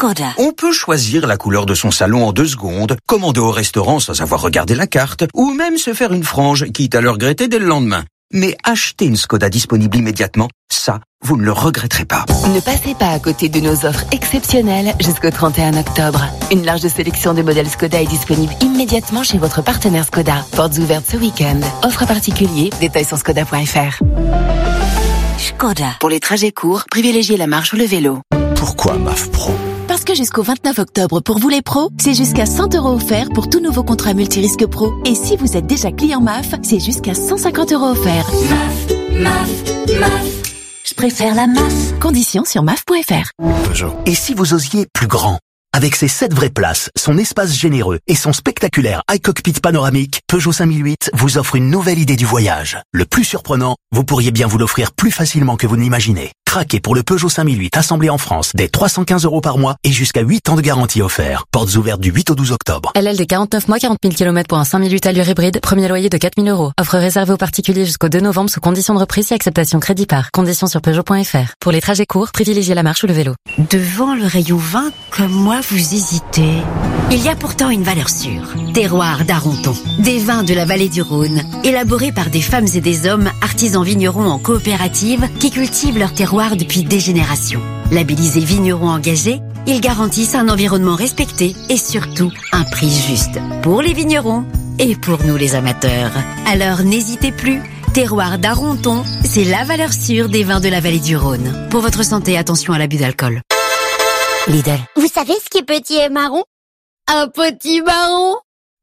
Škoda. On peut choisir la couleur de son salon en 2 secondes, commander au restaurant sans avoir regardé la carte, ou même se faire une frange, quitte à le regretter dès le lendemain. Mais acheter une Škoda disponible immédiatement, ça, vous ne le regretterez pas. Ne passez pas à côté de nos offres exceptionnelles jusqu'au 31 octobre. Une large sélection de modèles Škoda est disponible immédiatement chez votre partenaire Škoda. Portes ouvertes ce week-end. Offre particulier, détails sur škoda.fr. Škoda. Pour les trajets courts, privilégiez la marche ou le vélo. Pourquoi MAF Pro ? Parce que jusqu'au 29 octobre, pour vous les pros, c'est jusqu'à 100 € offerts pour tout nouveau contrat multirisque pro. Et si vous êtes déjà client MAF, c'est jusqu'à 150 € offerts. MAF. Je préfère la MAF. Conditions sur maf.fr. Peugeot. Et si vous osiez plus grand ? Avec ses 7 vraies places, son espace généreux et son spectaculaire iCockpit panoramique, Peugeot 5008 vous offre une nouvelle idée du voyage. Le plus surprenant, vous pourriez bien vous l'offrir plus facilement que vous ne l'imaginez. Craquez pour le Peugeot 5008 assemblé en France dès 315 € par mois et jusqu'à 8 ans de garantie offert. Portes ouvertes du 8 au 12 octobre. LLD 49 mois, 40 000 km pour un 5008 allure hybride. Premier loyer de 4 000 €. Offre réservée aux particuliers jusqu'au 2 novembre sous condition de reprise et acceptation crédit par. Conditions sur Peugeot.fr. Pour les trajets courts, privilégiez la marche ou le vélo. Devant le rayon vin, comme moi, vous hésitez. Il y a pourtant une valeur sûre. Terroir d'Aronton. Des vins de la vallée du Rhône. Élaborés par des femmes et des hommes, artisans vignerons en coopérative, qui cultivent leur terroir depuis des générations. Labellisés vignerons engagés, ils garantissent un environnement respecté et surtout un prix juste. Pour les vignerons et pour nous les amateurs. Alors n'hésitez plus. Terroir d'Aronton, c'est la valeur sûre des vins de la vallée du Rhône. Pour votre santé, attention à l'abus d'alcool. Lidl. Vous savez ce qui est petit et marron? Un petit marron.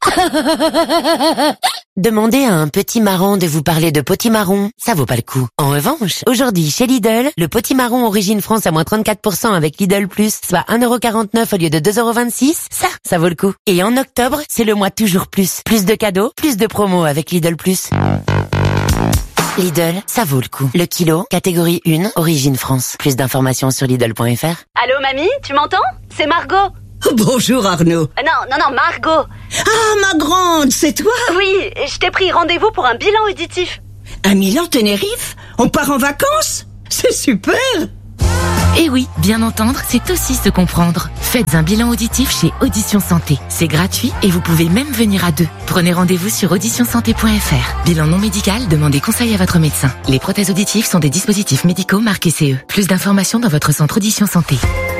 Demandez à un petit marron de vous parler de potimarron, ça vaut pas le coup. En revanche, aujourd'hui chez Lidl, le potimarron origine France à moins 34% avec Lidl Plus, soit 1,49 € au lieu de 2,26 €, ça vaut le coup. Et en octobre, c'est le mois toujours plus. Plus de cadeaux, plus de promos avec Lidl Plus. Lidl, ça vaut le coup. Le kilo, catégorie 1, origine France. Plus d'informations sur Lidl.fr. Allô mamie, tu m'entends? C'est Margot. Bonjour Arnaud. Non, Margot. Ah, ma grande, c'est toi? Oui, je t'ai pris rendez-vous pour un bilan auditif. Un Milan Tenerife? On part en vacances? C'est super! Et oui, bien entendre, c'est aussi se comprendre. Faites un bilan auditif chez Audition Santé. C'est gratuit et vous pouvez même venir à 2. Prenez rendez-vous sur auditionsanté.fr. Bilan non médical, demandez conseil à votre médecin. Les prothèses auditives sont des dispositifs médicaux marqués CE. Plus d'informations dans votre centre Audition Santé.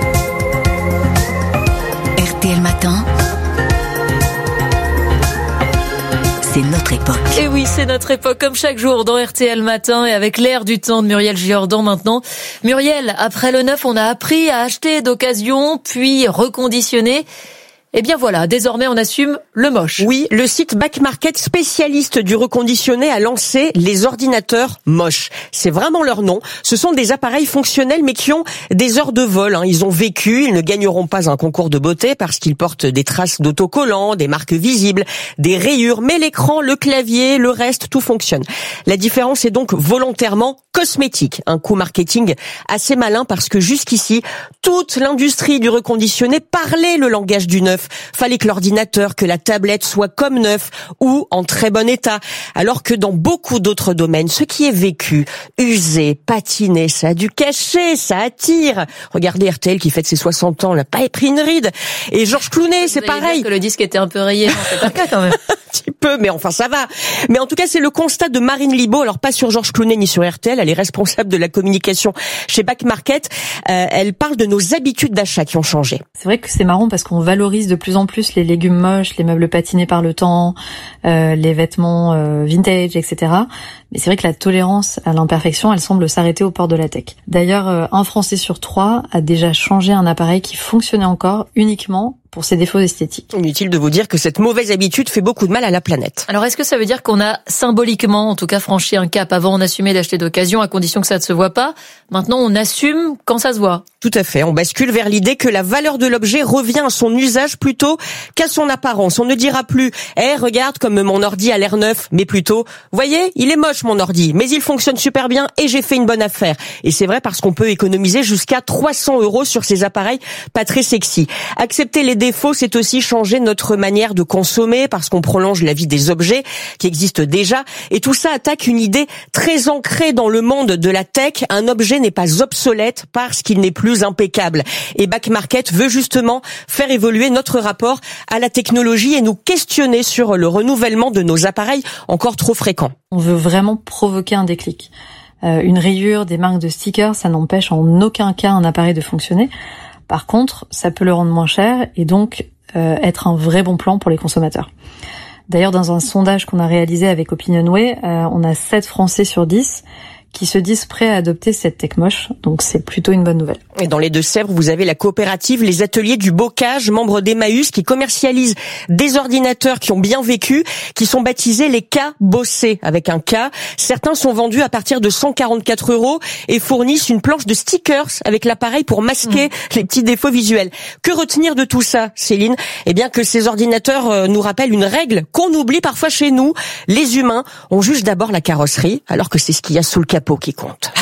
RTL Matin, c'est notre époque. Et oui, c'est notre époque, comme chaque jour dans RTL Matin et avec l'air du temps de Muriel Giordan maintenant. Muriel, après le neuf, on a appris à acheter d'occasion, puis reconditionner. Eh bien voilà, désormais on assume le moche. Oui, le site Back Market, spécialiste du reconditionné, a lancé les ordinateurs moches. C'est vraiment leur nom. Ce sont des appareils fonctionnels mais qui ont des heures de vol. Ils ont vécu, ils ne gagneront pas un concours de beauté parce qu'ils portent des traces d'autocollants, des marques visibles, des rayures. Mais l'écran, le clavier, le reste, tout fonctionne. La différence est donc volontairement cosmétique. Un coup marketing assez malin parce que jusqu'ici, toute l'industrie du reconditionné parlait le langage du neuf. Fallait que l'ordinateur, que la tablette soit comme neuf ou en très bon état. Alors que dans beaucoup d'autres domaines, ce qui est vécu, usé, patiné, ça a du cachet, ça attire. Regardez RTL qui fête ses 60 ans, n'a pas pris une ride. Et Georges Clooney, c'est pareil. Dire que le disque était un peu rayé, non, c'est pas le cas quand même. Un petit peu, mais enfin ça va. Mais en tout cas, c'est le constat de Marine Libaud. Alors pas sur Georges Clooney ni sur RTL, elle est responsable de la communication chez Back Market. Elle parle de nos habitudes d'achat qui ont changé. C'est vrai que c'est marrant parce qu'on valorise de plus en plus les légumes moches, les meubles patinés par le temps, les vêtements vintage, etc. Mais c'est vrai que la tolérance à l'imperfection, elle semble s'arrêter aux portes de la tech. D'ailleurs, un Français sur 3 a déjà changé un appareil qui fonctionnait encore uniquement pour ses défauts esthétiques. Inutile de vous dire que cette mauvaise habitude fait beaucoup de mal à la planète. Alors est-ce que ça veut dire qu'on a symboliquement, en tout cas, franchi un cap? Avant, on assumait d'acheter d'occasion à condition que ça ne se voit pas. Maintenant, on assume quand ça se voit. Tout à fait. On bascule vers l'idée que la valeur de l'objet revient à son usage plutôt qu'à son apparence. On ne dira plus « regarde comme mon ordi a l'air neuf », mais plutôt « Voyez, il est moche mon ordi, mais il fonctionne super bien et j'ai fait une bonne affaire ». Et c'est vrai parce qu'on peut économiser jusqu'à 300 € sur ces appareils pas très sexy. Accepter les défaut, c'est aussi changer notre manière de consommer parce qu'on prolonge la vie des objets qui existent déjà. Et tout ça attaque une idée très ancrée dans le monde de la tech. Un objet n'est pas obsolète parce qu'il n'est plus impeccable. Et Back Market veut justement faire évoluer notre rapport à la technologie et nous questionner sur le renouvellement de nos appareils encore trop fréquents. On veut vraiment provoquer un déclic. Une rayure, des marques de stickers, ça n'empêche en aucun cas un appareil de fonctionner. Par contre, ça peut le rendre moins cher et donc être un vrai bon plan pour les consommateurs. D'ailleurs, dans un sondage qu'on a réalisé avec Opinionway, on a 7 Français sur 10 qui se disent prêts à adopter cette tech moche. Donc c'est plutôt une bonne nouvelle. Et dans les Deux-Sèvres, vous avez la coopérative Les Ateliers du Bocage, membre d'Emmaüs, qui commercialise des ordinateurs qui ont bien vécu, qui sont baptisés les K bossés, avec un K. Certains sont vendus à partir de 144 € et fournissent une planche de stickers avec l'appareil pour masquer les petits défauts visuels. Que retenir de tout ça, Céline? Eh bien que ces ordinateurs nous rappellent une règle qu'on oublie parfois chez nous. Les humains, on juge d'abord la carrosserie, alors que c'est ce qu'il y a sous le capot qui compte.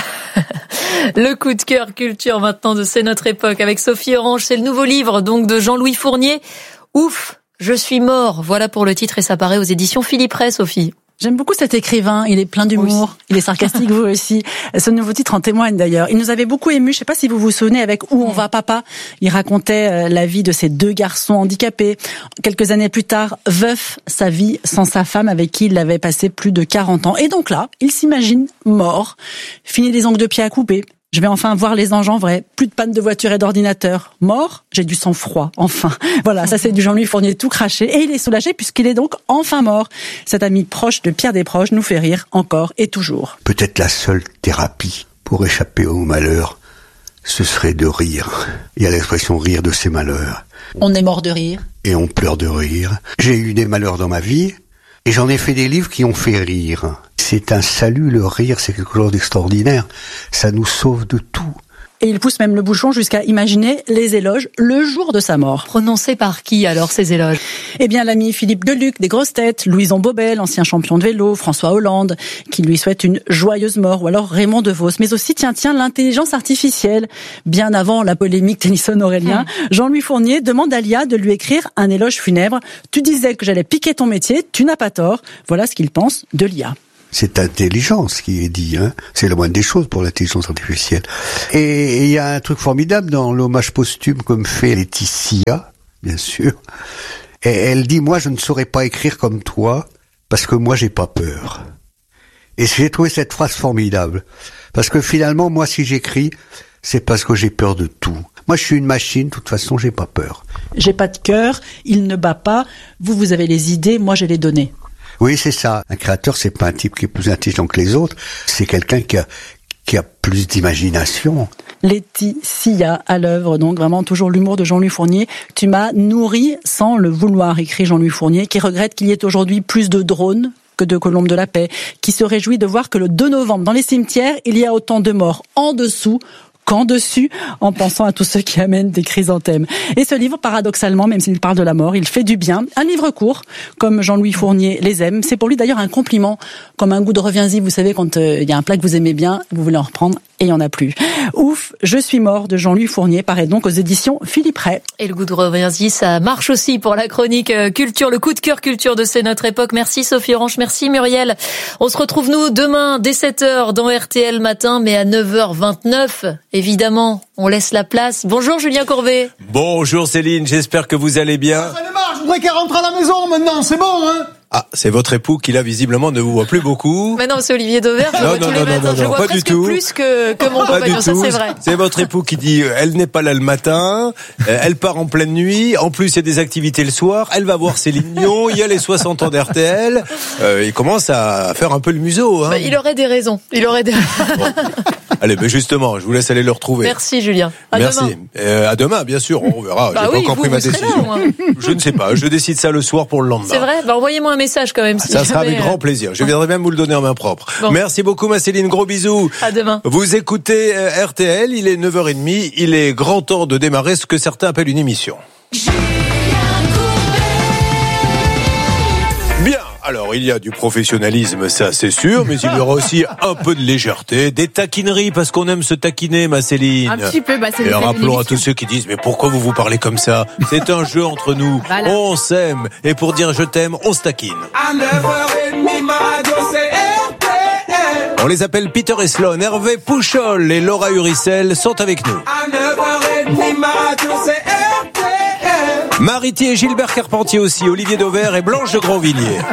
Le coup de cœur culture maintenant de C'est notre époque avec Sophie Orange. C'est le nouveau livre donc de Jean-Louis Fournier. Ouf, je suis mort. Voilà pour le titre et ça paraît aux éditions Philippe Ray, Sophie. J'aime beaucoup cet écrivain, il est plein d'humour, il est sarcastique, vous aussi. Ce nouveau titre en témoigne d'ailleurs. Il nous avait beaucoup émus, je sais pas si vous vous souvenez, avec Où on va papa. Il racontait la vie de ses 2 garçons handicapés. Quelques années plus tard, veuf, sa vie sans sa femme avec qui il avait passé plus de 40 ans. Et donc là, il s'imagine mort, fini les ongles de pied à couper. Je vais enfin voir les anges en vrai. Plus de panne de voiture et d'ordinateur. Mort, j'ai du sang-froid, enfin. Voilà, ça c'est du Jean-Louis Fournier tout craché. Et il est soulagé puisqu'il est donc enfin mort. Cet ami proche de Pierre Desproges nous fait rire encore et toujours. Peut-être la seule thérapie pour échapper au malheur, ce serait de rire. Il y a l'expression rire de ses malheurs. On est mort de rire. Et on pleure de rire. J'ai eu des malheurs dans ma vie et j'en ai fait des livres qui ont fait rire. C'est un salut, le rire, c'est quelque chose d'extraordinaire. Ça nous sauve de tout. Et il pousse même le bouchon jusqu'à imaginer les éloges le jour de sa mort. Prononcés par qui alors ces éloges? Eh bien l'ami Philippe Geluck des Grosses Têtes, Louison Bobel, ancien champion de vélo, François Hollande, qui lui souhaite une joyeuse mort, ou alors Raymond DeVos. Mais aussi, tiens, l'intelligence artificielle. Bien avant la polémique Tennyson-Aurélien, Jean-Louis Fournier demande à l'IA de lui écrire un éloge funèbre. Tu disais que j'allais piquer ton métier, tu n'as pas tort. Voilà ce qu'il pense de l'IA. C'est intelligence qui est dit, hein. C'est la moindre des choses pour l'intelligence artificielle. Et il y a un truc formidable dans l'hommage posthume comme fait Laetitia, bien sûr. Et elle dit, moi je ne saurais pas écrire comme toi, parce que moi j'ai pas peur. Et j'ai trouvé cette phrase formidable. Parce que finalement, moi si j'écris, c'est parce que j'ai peur de tout. Moi je suis une machine, de toute façon j'ai pas peur. J'ai pas de cœur, il ne bat pas, vous avez les idées, moi j'ai les données. Oui, c'est ça. Un créateur, c'est pas un type qui est plus intelligent que les autres. C'est quelqu'un qui a plus d'imagination. Laetitia à l'œuvre, donc vraiment toujours l'humour de Jean-Louis Fournier. Tu m'as nourri sans le vouloir, écrit Jean-Louis Fournier, qui regrette qu'il y ait aujourd'hui plus de drones que de colombes de la paix, qui se réjouit de voir que le 2 novembre, dans les cimetières, il y a autant de morts en dessous qu'en dessus, en pensant à tous ceux qui amènent des chrysanthèmes. Et ce livre, paradoxalement, même s'il parle de la mort, il fait du bien. Un livre court, comme Jean-Louis Fournier les aime. C'est pour lui d'ailleurs un compliment, comme un goût de reviens-y. Vous savez, quand il y a un plat que vous aimez bien, vous voulez en reprendre, et il n'y en a plus. Ouf, je suis mort de Jean-Louis Fournier paraît donc aux éditions Philippe Ray. Et le goût de reviens-y, ça marche aussi pour la chronique culture, le coup de cœur culture de C'est notre époque. Merci Sophie Orange, merci Muriel. On se retrouve nous demain dès 7h dans RTL Matin, mais à 9h29, évidemment, on laisse la place. Bonjour Julien Courbet. Bonjour Céline, j'espère que vous allez bien. Ça démarre, je voudrais qu'elle rentre à la maison maintenant, c'est bon hein. Ah, c'est votre époux qui là visiblement ne vous voit plus beaucoup. Mais non, c'est Olivier Dauvert, je le vois tous les matins, je le vois pas presque du tout. Plus que mon compagnon, ça c'est vrai. C'est votre époux qui dit elle n'est pas là le matin, elle part en pleine nuit, en plus il y a des activités le soir, elle va voir Céline Dion, il y a les 60 ans d'RTL, il commence à faire un peu le museau. Hein. Bah, il aurait des raisons, Bon. Allez, mais justement, je vous laisse aller le retrouver. Merci Julien. Merci. À demain, bien sûr, on verra. Bah j'ai oui, pas encore pris ma décision. Là, je ne sais pas, je décide ça le soir pour le lendemain. C'est vrai, bah envoyez-moi un message quand même. Si ça sera avec grand plaisir. Je viendrai même vous le donner en main propre. Bon. Merci beaucoup ma Céline, gros bisous. À demain. Vous écoutez RTL, il est 9h30, il est grand temps de démarrer ce que certains appellent une émission. Bien. Alors, il y a du professionnalisme, ça c'est sûr, mais il y aura aussi un peu de légèreté, des taquineries, parce qu'on aime se taquiner, ma Céline. Un petit peu, c'est Et rappelons à tous ceux qui disent, mais pourquoi vous parlez comme ça? C'est un jeu entre nous. Voilà. On s'aime. Et pour dire je t'aime, on se taquine. On les appelle Peter et Sloan, Hervé Pouchol et Laura Uricel sont avec nous. Mariti et Gilbert Carpentier aussi, Olivier Dauvert et Blanche de Grandvilliers.